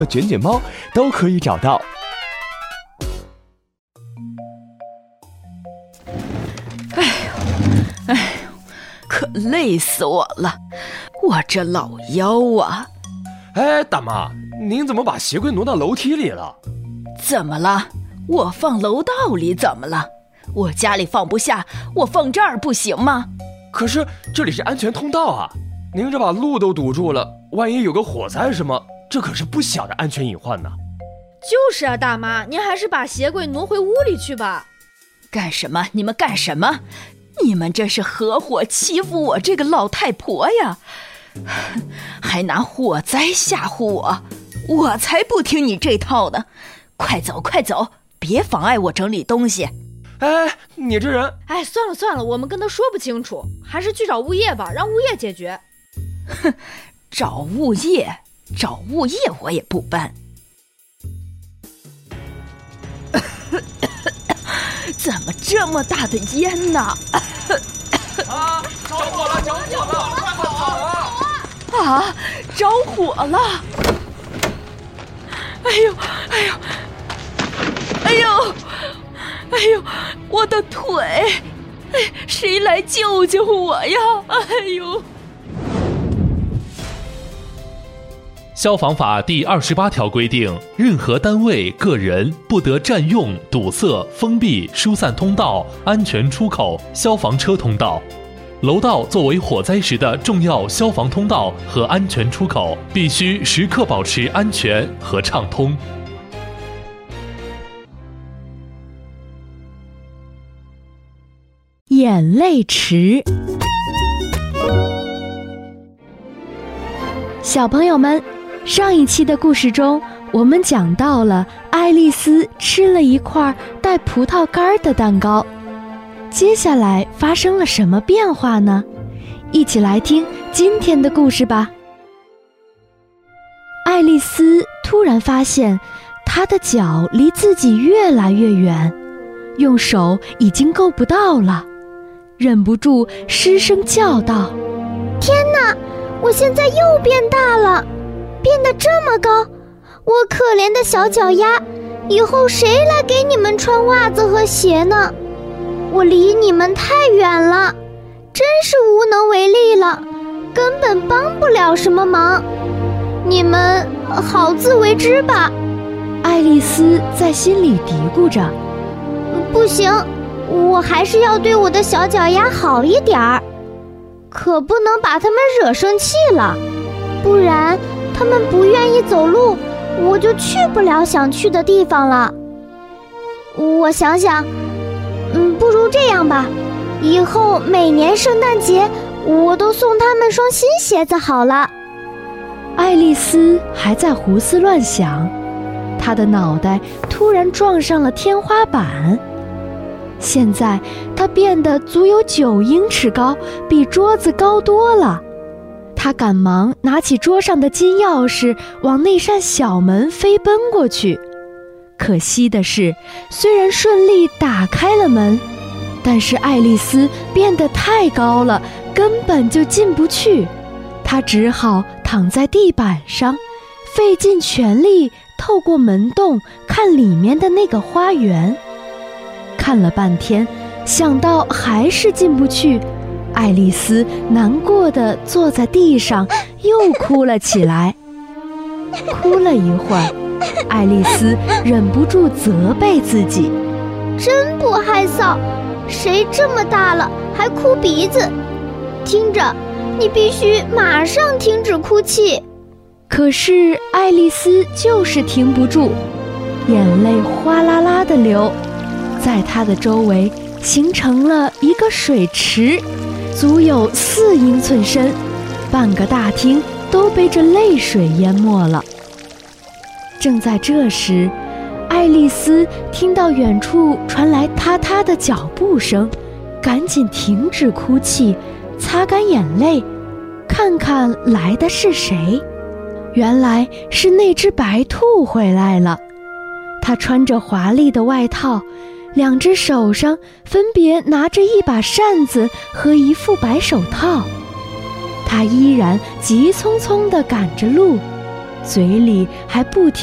卷卷猫都可以找到。 可累死我了，我这老腰啊！ 哎，大妈，您怎么把鞋柜挪到楼梯里了？ 怎么了？我放楼道里怎么了？我家里放不下，我放这儿不行吗？ 可是这里是安全通道啊，您这把路都堵住了，万一有个火灾什么，这可是不小的安全隐患呢。 就是啊，大妈，您还是把鞋柜挪回屋里去吧。 干什么？你们干什么？你们这是合伙欺负我这个老太婆呀，还拿火灾吓唬我，我才不听你这套呢！快走快走，别妨碍我整理东西。 哎，你这人…… 哎，算了，我们跟他说不清楚，还是去找物业吧，让物业解决。 哼，找物业我也不搬。怎么这么大的烟呢？ 啊！着火了！快跑啊！ 啊！着火了！哎呦！我的腿！哎，谁来救救我呀？哎呦！ 消防法第28条规定，任何单位、个人不得占用、堵塞、封闭、疏散通道、安全出口、消防车通道。楼道作为火灾时的重要消防通道和安全出口，必须时刻保持安全和畅通。 眼泪池。小朋友们，上一期的故事中，我们讲到了爱丽丝吃了一块带葡萄干的蛋糕。接下来发生了什么变化呢？一起来听今天的故事吧。爱丽丝突然发现，她的脚离自己越来越远，用手已经够不到了，忍不住失声叫道：“ 天哪！我现在又变大了，变得这么高，我可怜的小脚丫，以后谁来给你们穿袜子和鞋呢？我离你们太远了，真是无能为力了，根本帮不了什么忙，你们好自为之吧。” 爱丽丝在心里嘀咕着：“ 不行，我还是要对我的小脚丫好一点儿。可不能把他们惹生气了，不然他们不愿意走路，我就去不了想去的地方了。我想想，不如这样吧，以后每年圣诞节我都送他们双新鞋子好了。” 爱丽丝还在胡思乱想，她的脑袋突然撞上了天花板。现在它变得足有9英尺高，比桌子高多了。他赶忙拿起桌上的金钥匙，往那扇小门飞奔过去。可惜的是，虽然顺利打开了门，但是爱丽丝变得太高了，根本就进不去。她只好躺在地板上，费尽全力透过门洞看里面的那个花园。看了半天，想到还是进不去，爱丽丝难过地坐在地上，又哭了起来。哭了一会儿，爱丽丝忍不住责备自己：“ 真不害臊，谁这么大了还哭鼻子？听着，你必须马上停止哭泣。” 可是爱丽丝就是停不住，眼泪哗啦啦地流，在她的周围形成了一个水池，足有4英寸深，半个大厅都被这泪水淹没了。正在这时，爱丽丝听到远处传来踏踏的脚步声，赶紧停止哭泣，擦干眼泪，看看来的是谁。原来是那只白兔回来了。它穿着华丽的外套，2只手上分别拿着一把扇子和一副白手套。它依然急匆匆地赶着路， 嘴里还不停